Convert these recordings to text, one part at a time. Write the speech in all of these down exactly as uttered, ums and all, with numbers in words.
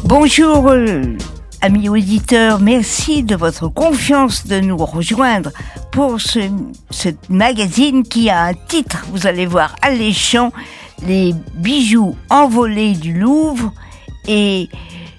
Bonjour, euh, amis auditeurs, merci de votre confiance de nous rejoindre pour ce, ce magazine qui a un titre, vous allez voir, alléchant, les bijoux envolés du Louvre et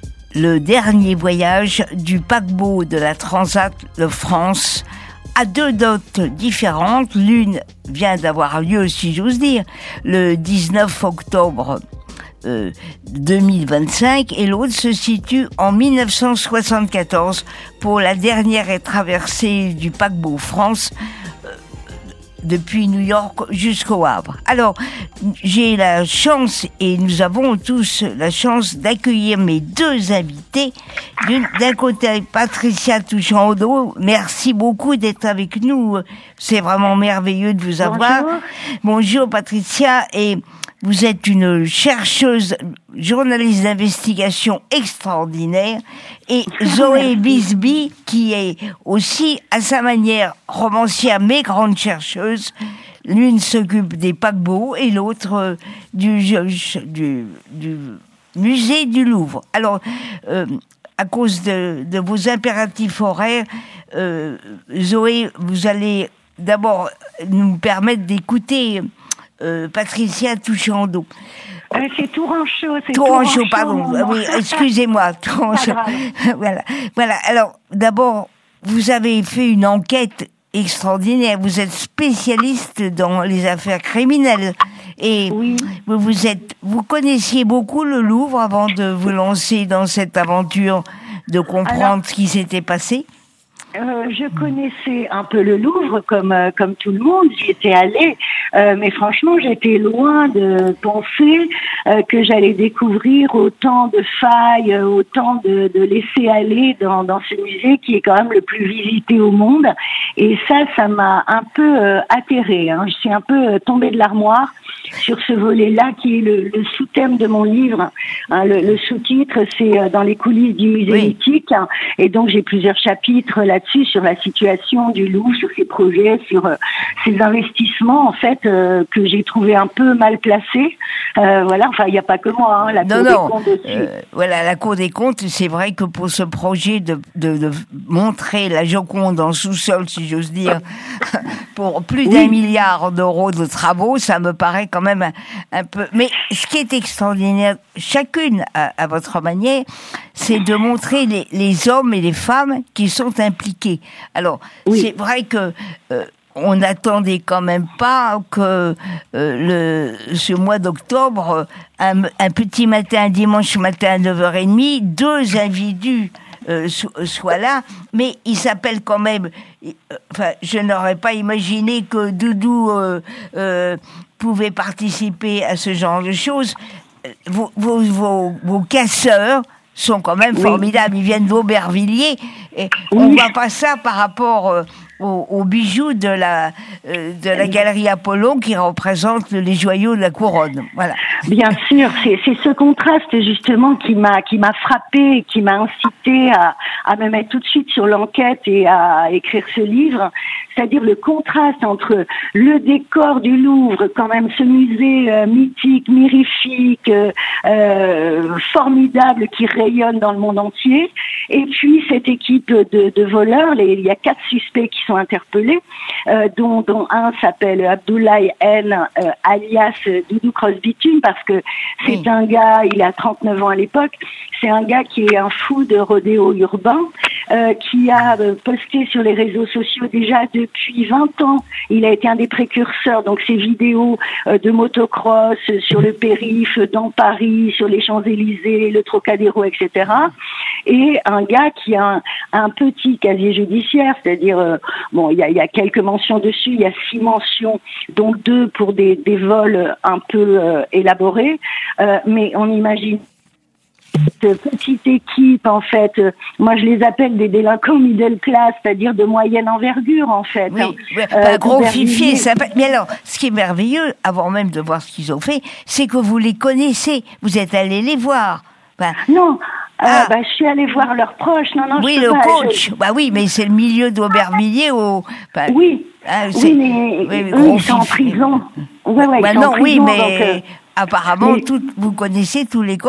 le dernier voyage du paquebot de la Transat Le France à deux dates différentes. L'une vient d'avoir lieu, si j'ose dire, le dix-neuf octobre Euh, deux mille vingt-cinq et l'autre se situe en mille neuf cent soixante-quatorze pour la dernière traversée du paquebot France euh, depuis New York jusqu'au Havre. Alors, j'ai la chance, et nous avons tous la chance d'accueillir mes deux invités. D'une, d'un côté, Patricia Touchando, merci beaucoup d'être avec nous. C'est vraiment merveilleux de vous avoir. Bonjour. Bonjour Patricia, et vous êtes une chercheuse, journaliste d'investigation extraordinaire, et Zoé Bisby, qui est aussi, à sa manière, romancière mais grande chercheuse. L'une s'occupe des paquebots et l'autre euh, du, du, du musée du Louvre. Alors, euh, à cause de, de vos impératifs horaires, euh, Zoé, vous allez d'abord nous permettre d'écouter Euh, Patricia Touchando. Euh, c'est Tourangeau, c'est Tourangeau, Tourangeau, pardon. mon... Oui, excusez-moi, Tourangeau. Voilà, voilà. Alors, d'abord, vous avez fait une enquête extraordinaire. Vous êtes spécialiste dans les affaires criminelles et oui. vous vous êtes, vous connaissiez beaucoup le Louvre avant de vous lancer dans cette aventure de comprendre Alors... ce qui s'était passé. Euh, je connaissais un peu le Louvre comme euh, comme tout le monde, j'y étais allée, euh, mais franchement j'étais loin de penser euh, que j'allais découvrir autant de failles, autant de, de laisser aller dans dans ce musée qui est quand même le plus visité au monde. Et ça, ça m'a un peu euh, atterrée. Hein. Je suis un peu euh, tombée de l'armoire sur ce volet-là qui est le, le sous-thème de mon livre. Hein, le, le sous-titre, c'est euh, dans les coulisses du musée oui. mythique. Hein, et donc j'ai plusieurs chapitres là dessus sur la situation du Louvre, sur ses projets, sur euh, ses investissements en fait euh, que j'ai trouvé un peu mal placés. Euh, voilà, enfin il n'y a pas que moi, hein, la non, Cour non. des comptes dessus. Euh, voilà, la Cour des comptes, c'est vrai que pour ce projet de, de, de montrer la Joconde en sous-sol, si j'ose dire, pour plus oui. d'un milliard d'euros de travaux, ça me paraît quand même un, un peu. Mais ce qui est extraordinaire, chacune à, à votre manière, c'est de montrer les, les hommes et les femmes qui sont impliqués. Alors, oui. c'est vrai que euh, on n'attendait quand même pas que euh, le, ce mois d'octobre, un, un petit matin, un dimanche matin à neuf heures trente, deux individus euh, so, soient là, mais ils s'appellent quand même... Euh, enfin, je n'aurais pas imaginé que Doudou euh, euh, pouvait participer à ce genre de choses. Vos, vos, vos, vos casseurs sont quand même oui. formidables. Ils viennent d'Aubervilliers. Et oui. on voit pas ça par rapport euh, aux, aux bijoux de la, euh, de la galerie Apollon qui représente les joyaux de la couronne. Voilà. Bien sûr, c'est, c'est ce contraste justement qui m'a, qui m'a frappé, qui m'a incité à, à me mettre tout de suite sur l'enquête et à écrire ce livre. C'est-à-dire le contraste entre le décor du Louvre, quand même ce musée euh, mythique, mirifique, euh, euh, formidable qui rayonne dans le monde entier, et puis cette équipe de, de voleurs, les, il y a quatre suspects qui sont interpellés, euh, dont, dont un s'appelle Abdoulaye N, euh, alias Doudou Cross-Bitume, parce que c'est oui. un gars, il a trente-neuf ans à l'époque, c'est un gars qui est un fou de rodéo urbain, euh, qui a euh, posté sur les réseaux sociaux déjà depuis vingt ans. Il a été un des précurseurs, donc ces vidéos euh, de motocross sur le périph', dans Paris, sur les Champs-Élysées, le Trocadéro, et cetera. Et un gars qui a un, un petit casier judiciaire, c'est-à-dire, euh, bon, il y a, y a quelques mentions dessus, il y a six mentions, dont deux pour des, des vols un peu euh, élaborés, euh, mais on imagine cette petite équipe, en fait, euh, moi je les appelle des délinquants middle class, c'est-à-dire de moyenne envergure, en fait. Oui, hein. euh, gros fifier. Ça... Mais alors, ce qui est merveilleux, avant même de voir ce qu'ils ont fait, c'est que vous les connaissez, vous êtes allés les voir. Ben, non, euh, ah. bah, je suis allée voir leurs proches. Non, non, oui, je le pas, coach. Je... Bah oui, mais c'est le milieu d'Aubervilliers au. Bah, oui. Hein, oui, mais oui, eux, ils sont en prison. Ouais, ouais, bah ils sont non, en prison, oui, mais donc, euh... apparemment, mais... tout, vous connaissez tous les copains.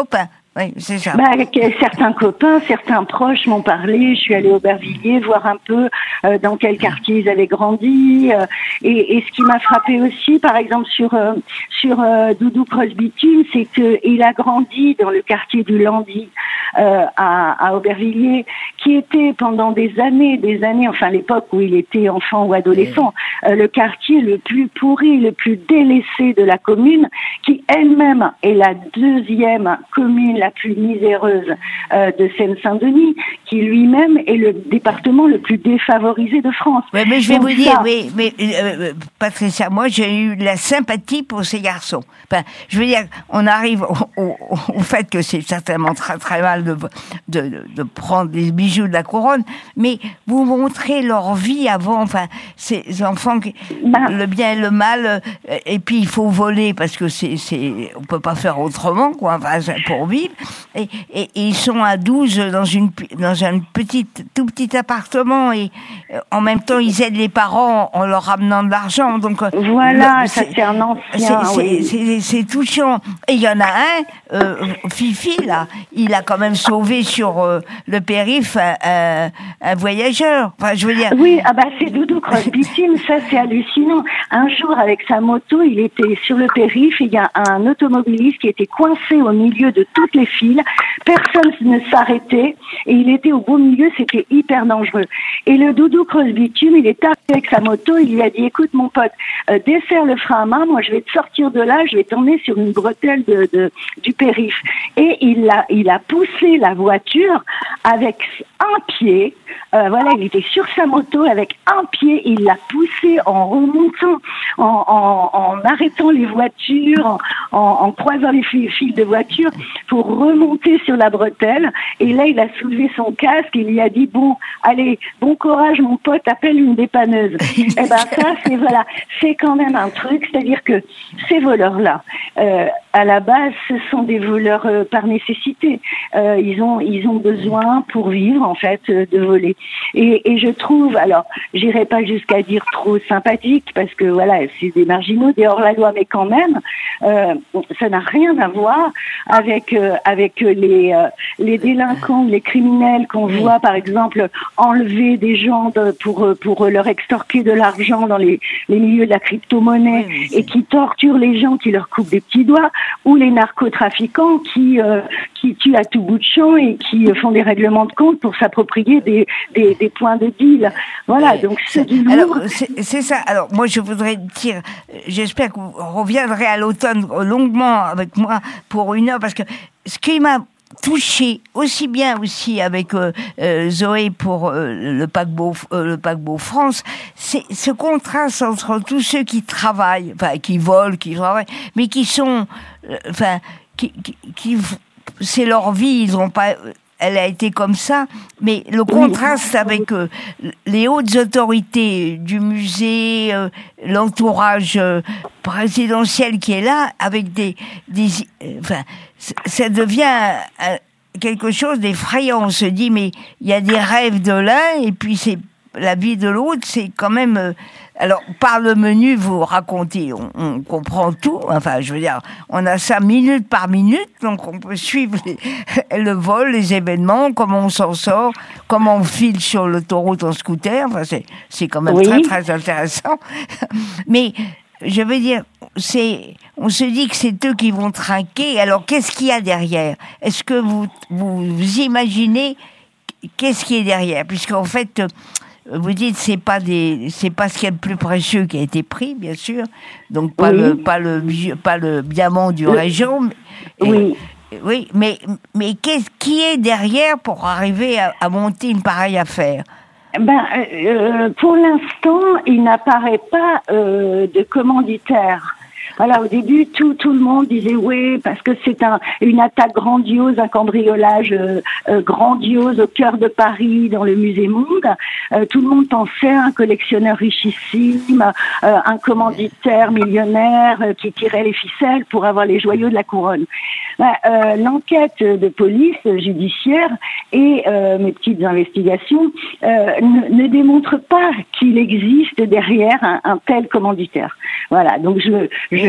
Oui, c'est ça. Bah, avec certains copains, certains proches m'ont parlé. Je suis allée au Aubervilliers voir un peu euh, dans quel quartier ils avaient grandi. Euh, et, et ce qui m'a frappé aussi, par exemple sur euh, sur euh, Doudou Crosby-Tunes, c'est que il a grandi dans le quartier du Landy euh, à, à Aubervilliers, qui était pendant des années, des années, enfin l'époque où il était enfant ou adolescent, euh, le quartier le plus pourri, le plus délaissé de la commune, qui elle-même est la deuxième commune la plus miséreuse euh, de Seine-Saint-Denis, qui lui-même est le département le plus défavorisé de France. Ouais, mais je vais Donc vous dire, ça... oui, mais euh, Patricia, moi j'ai eu de la sympathie pour ces garçons. Enfin, je veux dire, on arrive au, au, au fait que c'est certainement très très mal de, de, de, de prendre des bijoux de la couronne, mais vous montrez leur vie avant, enfin, ces enfants, qui, bah. le bien et le mal, euh, et puis il faut voler parce que c'est, c'est, on peut pas faire autrement, quoi, enfin, pour vivre. Et, et, et ils sont à douze dans une dans un petit tout petit appartement et euh, en même temps ils aident les parents en leur ramenant de l'argent. Donc voilà, le, ça c'est un ancien. C'est, oui. c'est, c'est, c'est touchant. Et il y en a un, euh, Fifi là, il a quand même sauvé sur euh, le périph' un, un, un voyageur. Enfin, je veux dire. Oui, ah bah c'est Doudou Crosby-Tunes, ça c'est hallucinant. Un jour avec sa moto, il était sur le périph', il y a un automobiliste qui était coincé au milieu de toutes les files, personne ne s'arrêtait et il était au beau milieu, c'était hyper dangereux. Et le Doudou Crosby-Tunes, il est arrivé avec sa moto, il lui a dit écoute mon pote, euh, desserre le frein à main, moi je vais te sortir de là, je vais t'emmener sur une bretelle de, de du périph'. Et il a il a poussé la voiture avec un pied, euh, voilà, il était sur sa moto avec un pied, il l'a poussé en remontant, en, en, en arrêtant les voitures, en, en, en croisant les fils de voiture pour remonter sur la bretelle. Et là, il a soulevé son casque, il lui a dit bon, allez, bon courage mon pote, appelle une dépanneuse. Eh ben ça, c'est voilà, c'est quand même un truc, c'est-à-dire que ces voleurs-là, euh, à la base, ce sont des voleurs euh, par nécessité. Euh, ils ont ils ont besoin pour vivre en fait euh, de voler. Et, et je trouve, alors, j'irai pas jusqu'à dire trop sympathique parce que voilà, c'est des marginaux, des hors-la-loi, mais quand même, euh, ça n'a rien à voir avec euh, avec les euh, les délinquants, les criminels qu'on oui. voit par exemple enlever des gens de, pour pour leur extorquer de l'argent dans les les milieux de la crypto-monnaie oui, et qui torturent les gens, qui leur coupent des petits doigts, ou les narcotrafiquants qui euh, qui tuent à tout bout de champ et qui font des règlements de compte pour s'approprier des des, des points de deal. Voilà, donc c'est du lourd. Alors c'est, c'est ça. Alors moi je voudrais dire, j'espère que vous reviendrez à l'automne longuement avec moi pour une heure parce que ce qui m'a touché aussi bien aussi avec euh, euh, Zoé pour euh, le paquebot euh, le paquebot France, c'est ce contraste entre tous ceux qui travaillent, enfin qui volent, qui travaillent, mais qui sont, euh, enfin qui, qui, qui c'est leur vie, ils ont pas. Elle a été comme ça, mais le contraste avec euh, les hautes autorités du musée, euh, l'entourage euh, présidentiel qui est là, avec des, des, euh, enfin, ça devient euh, quelque chose d'effrayant. On se dit, mais il y a des rêves de l'un et puis c'est la vie de l'autre, c'est quand même. Euh, alors, par le menu, vous racontez, on, on comprend tout. Enfin, je veux dire, on a ça minute par minute, donc on peut suivre les, le vol, les événements, comment on s'en sort, comment on file sur l'autoroute en scooter. Enfin, c'est, c'est quand même oui. très, très intéressant. Mais, je veux dire, c'est, on se dit que c'est eux qui vont trinquer. Alors, qu'est-ce qu'il y a derrière? Est-ce que vous, vous, vous imaginez qu'est-ce qui est derrière? Puisqu'en fait, vous dites c'est pas des c'est pas ce qui est le plus précieux qui a été pris, bien sûr, donc pas oui. le pas le pas le diamant du région. Oui. Et, oui, mais mais qu'est-ce qui est derrière pour arriver à, à monter une pareille affaire? Ben euh, pour l'instant, il n'apparaît pas euh, de commanditaire. Voilà, au début, tout tout le monde disait oui, parce que c'est un une attaque grandiose, un cambriolage euh, euh, grandiose au cœur de Paris, dans le musée Monde. Euh, tout le monde pensait à un collectionneur richissime, euh, un commanditaire millionnaire euh, qui tirait les ficelles pour avoir les joyaux de la couronne. Ben, euh, l'enquête de police judiciaire et euh, mes petites investigations euh, ne, ne démontrent pas qu'il existe derrière un, un tel commanditaire. Voilà, donc je je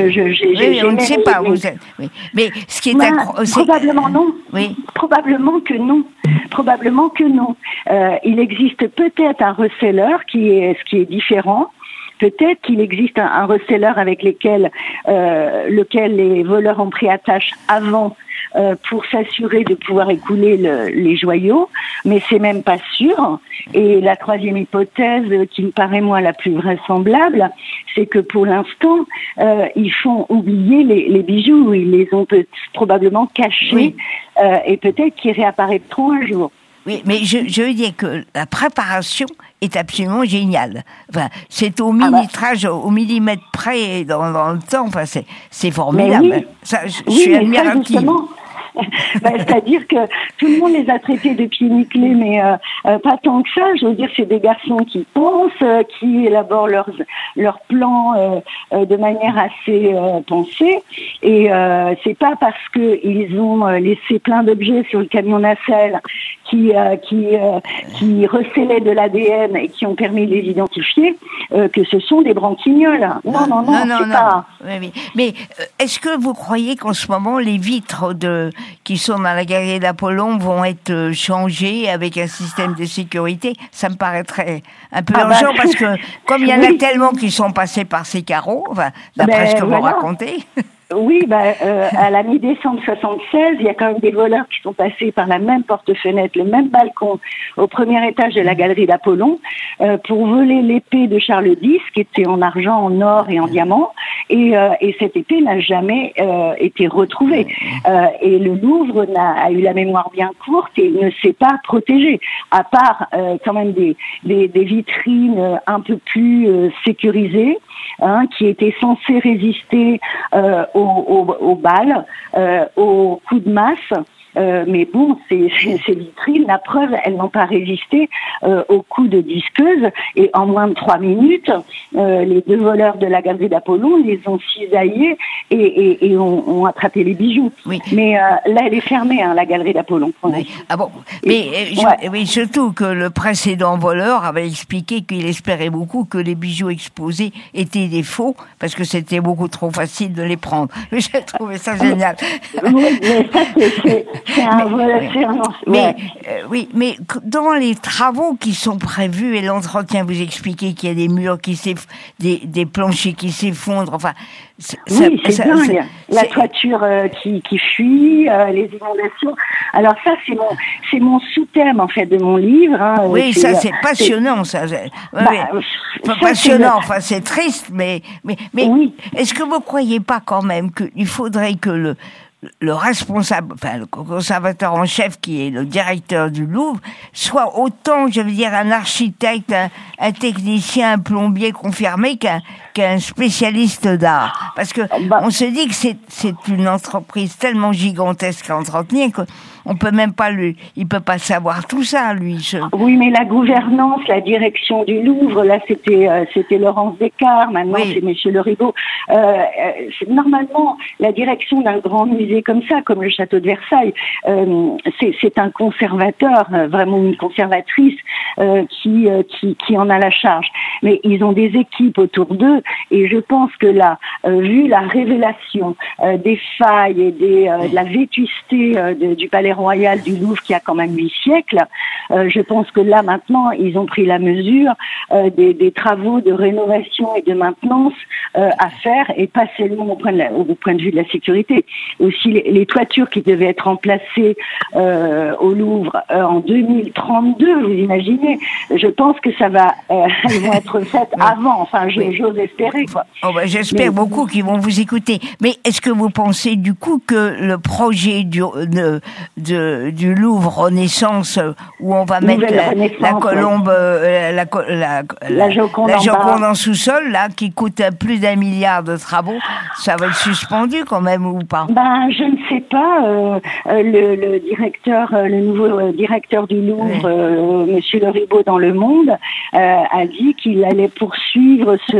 Je, je, j'ai, oui, j'ai on ne sait mes, pas. mes... Vous êtes, oui. Mais ce qui est, bah, incro... probablement non. Oui. Probablement que non. Probablement que non. Euh, il existe peut-être un reseller qui est ce qui est différent. Peut-être qu'il existe un, un reseller avec lesquels, euh, lequel les voleurs ont pris attache avant euh, pour s'assurer de pouvoir écouler le, les joyaux, mais c'est même pas sûr. Et la troisième hypothèse, qui me paraît moi la plus vraisemblable, c'est que pour l'instant, euh, ils font oublier les, les bijoux, ils les ont peut- probablement cachés, oui. euh, et peut-être qu'ils réapparaîtront un jour. Oui, mais je, je veux dire que la préparation est absolument géniale. Enfin, c'est au millimétrage, ah bah. au millimètre près dans, dans le temps. Enfin, c'est, c'est formidable. Oui. Ça, je, oui, je suis admirative. Ben, c'est-à-dire que tout le monde les a traités de pieds nickelés, mais euh, euh, pas tant que ça. Je veux dire, c'est des garçons qui pensent, euh, qui élaborent leurs leurs plans euh, euh, de manière assez euh, pensée. Et euh, c'est pas parce que ils ont euh, laissé plein d'objets sur le camion nacelle qui euh, qui euh, qui recélaient de l'A D N et qui ont permis de les identifier euh, que ce sont des branquignoles. Non, non, non, non, non c'est non. pas. Oui, oui. Mais euh, est-ce que vous croyez qu'en ce moment les vitres de qui sont dans la galerie d'Apollon vont être changées avec un système de sécurité? Ça me paraîtrait un peu ah urgent bah, parce que comme il y en oui. a tellement qui sont passés par ces carreaux, enfin, d'après ben, ce que voilà. vous racontez. Oui, bah, euh, à la mi-décembre soixante-seize, il y a quand même des voleurs qui sont passés par la même porte-fenêtre, le même balcon, au premier étage de la galerie d'Apollon, euh, pour voler l'épée de Charles X, qui était en argent, en or et en diamant. Et, euh, et cette épée n'a jamais euh, été retrouvée. Euh, et le Louvre n'a, a eu la mémoire bien courte et ne s'est pas protégé, à part euh, quand même des, des, des vitrines un peu plus euh, sécurisées, hein, qui étaient censées résister euh, aux Au, au, au bal, euh, aux coups de masse, euh, mais bon, ces, ces, ces vitrines, la preuve, elles n'ont pas résisté euh, aux coups de disqueuse, et en moins de trois minutes, euh, les deux voleurs de la galerie d'Apollon les ont cisaillés et, et, et ont, ont attrapé les bijoux. Oui. Mais euh, là, elle est fermée, hein, la galerie d'Apollon. Oui. Ah bon. Mais et, euh, ouais. je, oui, surtout que le précédent voleur avait expliqué qu'il espérait beaucoup que les bijoux exposés étaient des faux, parce que c'était beaucoup trop facile de les prendre. J'ai trouvé ça génial. Oui, mais ça, c'est... c'est... C'est un voleur, c'est un... Mais, ouais. euh, oui, mais dans les travaux qui sont prévus et l'entretien, vous expliquez qu'il y a des murs qui s'effondrent, des, des planchers qui s'effondrent, enfin... C'est, oui, c'est ça, dingue. C'est, la c'est... toiture euh, qui, qui fuit, euh, les inondations. Alors ça, c'est mon, c'est mon sous-thème, en fait, de mon livre. Hein. Oui, c'est, ça, c'est passionnant, c'est... ça. Ouais, bah, oui. Enfin, ça, passionnant, c'est enfin, c'est triste, mais... Mais, mais oui. Est-ce que vous ne croyez pas quand même qu'il faudrait que le... le responsable, enfin le conservateur en chef qui est le directeur du Louvre, soit autant, je veux dire, un architecte, un, un technicien, un plombier confirmé qu'un, qu'un spécialiste d'art. Parce que bah, on se dit que c'est, c'est une entreprise tellement gigantesque à entretenir que on peut même pas lui, il peut pas savoir tout ça, lui. Je... Oui, mais la gouvernance, la direction du Louvre, là, c'était, euh, c'était Laurence Descartes, maintenant oui. c'est Monsieur Le Rigaud. Euh, euh, c'est, normalement, la direction d'un grand musée comme ça, comme le château de Versailles, euh, c'est, c'est un conservateur, euh, vraiment une conservatrice, euh, qui, euh, qui, qui en a la charge. Mais ils ont des équipes autour d'eux, et je pense que là, euh, vu la révélation euh, des failles et des, euh, de la vétusté euh, de, du palais royal du Louvre qui a quand même huit siècles, euh, je pense que là maintenant ils ont pris la mesure euh, des, des travaux de rénovation et de maintenance euh, à faire, et pas seulement au point de, la, au point de vue de la sécurité, aussi les, les toitures qui devaient être remplacées euh, au Louvre euh, en deux mille trente-deux, vous imaginez, je pense que ça va euh, elles vont être faites avant, enfin je, oui. j'ose espérer quoi. Oh ben, j'espère Mais, beaucoup qu'ils vont vous écouter. Mais est-ce que vous pensez du coup que le projet du de, De, du Louvre Renaissance où on va mettre la, la colombe, ouais. euh, la, la, la, la Joconde, la Joconde en sous-sol, là, qui coûte plus d'un milliard de travaux, ça va être suspendu quand même ou pas? Ben, je ne sais pas. Euh, euh, le, le directeur, euh, le nouveau euh, directeur du Louvre, oui. euh, Monsieur Le Rigaud dans Le Monde, euh, a dit qu'il allait poursuivre ce, ce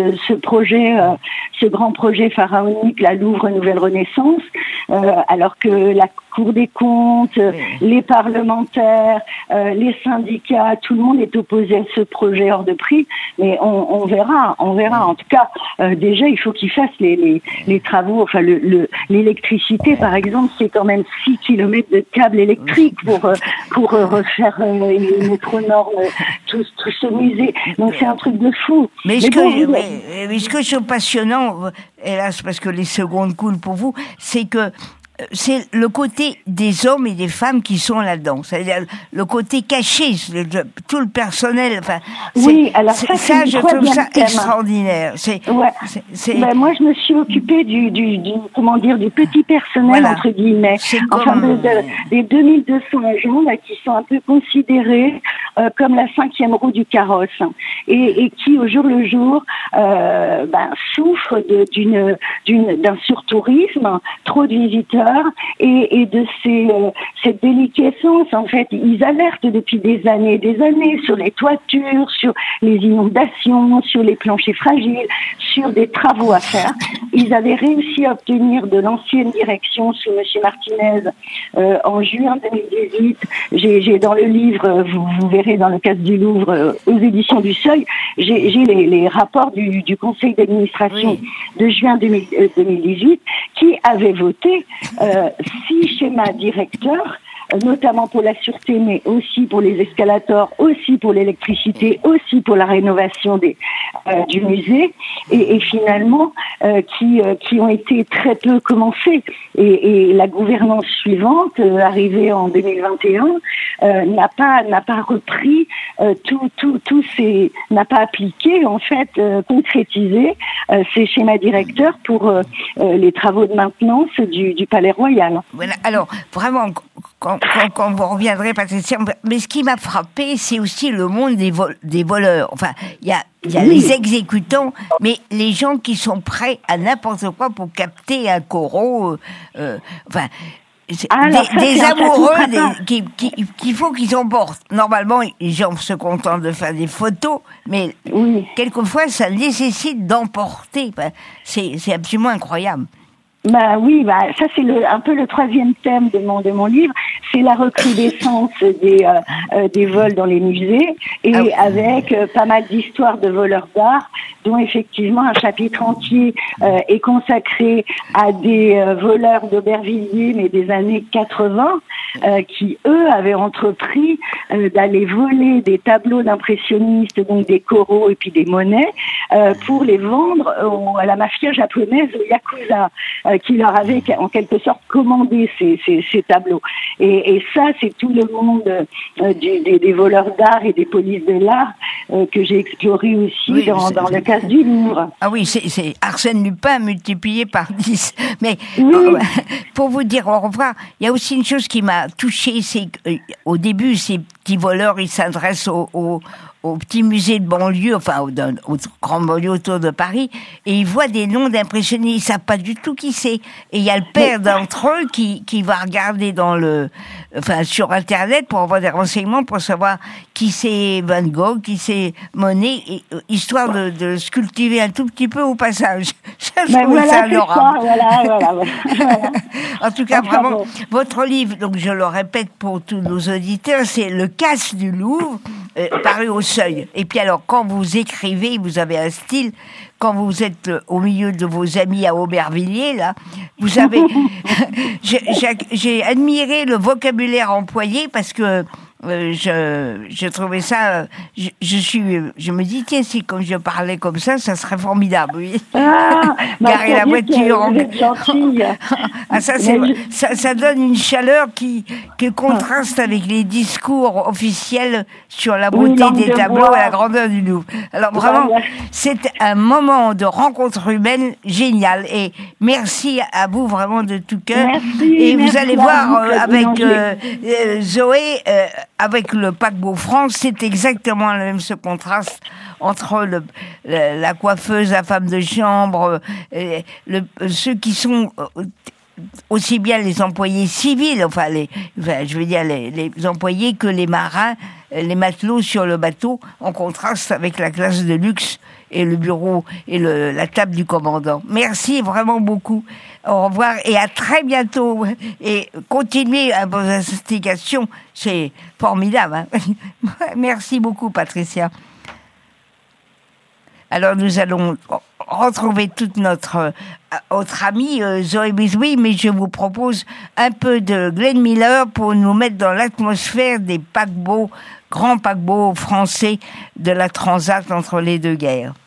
projet, euh, ce grand projet pharaonique, la Louvre Nouvelle Renaissance, euh, alors que la Cour des comptes, oui. les parlementaires, euh, les syndicats, tout le monde est opposé à ce projet hors de prix, mais on, on verra, on verra. En tout cas, euh, déjà, il faut qu'ils fassent les, les, les travaux, enfin, le, le, l'électricité, par exemple, c'est quand même six kilomètres de câbles électriques pour, euh, pour euh, refaire euh, et mettre aux normes tout, tout ce musée. Donc, c'est un truc de fou. Mais ce, mais bon, que, mais, mais ce que je trouve passionnant, hélas, parce que les secondes coulent pour vous, c'est que c'est le côté des hommes et des femmes qui sont là-dedans. C'est-à-dire le côté caché, le, tout le personnel. Enfin, oui, alors ça, ça je trouve ça thème. extraordinaire. C'est, ouais. c'est, c'est... Ben, moi, je me suis occupée du, du, du comment dire, du petit personnel voilà. entre guillemets. C'est enfin, comme... de, de, des deux mille deux cents agents là qui sont un peu considérés euh, comme la cinquième roue du carrosse et, et qui, au jour le jour, euh, ben, souffrent de, d'une, d'une, d'un surtourisme, trop de visiteurs. Et, et de ces, euh, cette déliquescence, en fait, ils alertent depuis des années et des années sur les toitures, sur les inondations, sur les planchers fragiles, sur des travaux à faire. Ils avaient réussi à obtenir de l'ancienne direction sous M. Martinez euh, en juin deux mille dix-huit. J'ai, j'ai dans le livre, vous, vous verrez dans le cadre du Louvre, euh, aux éditions du Seuil, j'ai, j'ai les, les rapports du, du conseil d'administration oui. de juin deux mille dix-huit qui avait voté Euh, six schémas directeurs, euh, notamment pour la sûreté, mais aussi pour les escalators, aussi pour l'électricité, aussi pour la rénovation des, euh, du musée, et, et finalement euh, qui, euh, qui ont été très peu commencés. Et, et la gouvernance suivante, euh, arrivée en deux mille vingt et un, euh, n'a pas n'a pas repris euh, tout tout tout ces n'a pas appliqué en fait euh, concrétisé euh, ces schémas directeurs pour euh, euh, les travaux de maintenance du, du Palais Royal. Voilà. Alors vraiment quand, quand, quand vous reviendrez, Patricia, mais ce qui m'a frappé, c'est aussi le monde des vol, des voleurs. Enfin, il y a il y a oui. les exécutants, mais les gens qui sont prêts à n'importe quoi pour capter un corot. Euh, enfin. Alors, des, des amoureux des, qui, qui, qu'il faut qu'ils emportent. Normalement, les gens se contentent de faire des photos, mais oui. quelquefois, ça nécessite d'emporter. C'est, c'est absolument incroyable. Bah oui, bah ça c'est le, un peu le troisième thème de mon de mon livre, c'est la recrudescence des euh, euh, des vols dans les musées et ah oui. avec euh, pas mal d'histoires de voleurs d'art, dont effectivement un chapitre entier euh, est consacré à des euh, voleurs d'Aubervilliers mais des années quatre-vingts euh, qui eux avaient entrepris euh, d'aller voler des tableaux d'impressionnistes, donc des coraux et puis des monnaies euh, pour les vendre au, à la mafia japonaise, au yakuza. Euh, qui leur avait en quelque sorte commandé ces, ces, ces tableaux. Et, et ça, c'est tout le monde euh, du, des, des voleurs d'art et des polices de l'art euh, que j'ai exploré aussi oui, dans, dans le cas du Louvre. Ah oui, c'est, c'est Arsène Lupin multiplié par dix. Mais oui. euh, pour vous dire au revoir, il y a aussi une chose qui m'a touchée, c'est qu'au début, ces petits voleurs, ils s'adressent aux... aux au petit musée de banlieue, enfin au, au grand banlieue autour de Paris, et ils voient des noms d'impressionnistes, ils savent pas du tout qui c'est. Et il y a le père d'entre eux qui qui va regarder dans le, enfin sur Internet pour avoir des renseignements pour savoir qui c'est Van Gogh, qui c'est Monet, et, histoire de, de se cultiver un tout petit peu au passage. Ça, je trouve voilà, ça adorable. Voilà, voilà, voilà. En tout cas, enfin, vraiment, bon. Votre livre, donc je le répète pour tous nos auditeurs, c'est Le Casse du Louvre, euh, paru au Seuil. Et puis alors, quand vous écrivez, vous avez un style, quand vous êtes au milieu de vos amis à Aubervilliers, là, vous avez... j'ai, j'ai, j'ai admiré le vocabulaire employé parce que euh, je, je trouvais ça... Je, je suis... Je me dis, tiens, si comme je parlais comme ça, ça serait formidable, oui. Ah, garer la voiture... En... ah, ça, c'est, je... ça, ça donne une chaleur qui, qui contraste avec les discours officiels sur la beauté oui, des tableaux bois. Et la grandeur du Louvre. Alors vraiment, voilà. C'est un moment de rencontre humaine génial. Et merci à vous vraiment de tout cœur. Merci, et merci vous allez voir euh, avec euh, euh, Zoé... Euh, avec le paquebot France, c'est exactement le même ce contraste entre le, le, la coiffeuse, la femme de chambre, euh, le, ceux qui sont aussi bien les employés civils, enfin, les, enfin je veux dire les, les employés que les marins, les matelots sur le bateau, en contraste avec la classe de luxe et le bureau et le, la table du commandant. Merci vraiment beaucoup. Au revoir et à très bientôt. Et continuez à vos investigations, c'est formidable. Hein. Merci beaucoup, Patricia. Alors nous allons retrouver toute notre euh, autre amie euh, Zoé Bisoui, mais je vous propose un peu de Glenn Miller pour nous mettre dans l'atmosphère des paquebots, grands paquebots français de la Transat entre les deux guerres.